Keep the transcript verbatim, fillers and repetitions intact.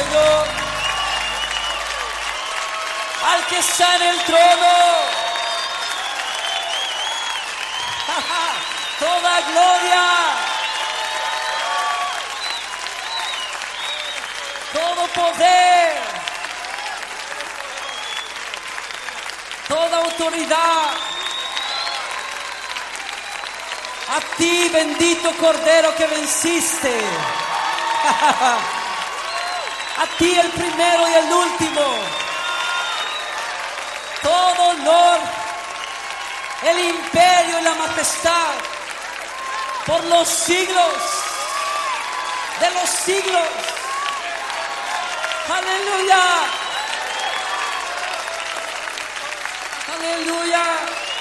Señor. Al que está en el trono. Toda gloria. Todo poder. Toda autoridad. A ti, bendito Cordero que venciste. A ti el primero y el último. Todo honor, el imperio y la majestad por los siglos de los siglos. Aleluya. Aleluya.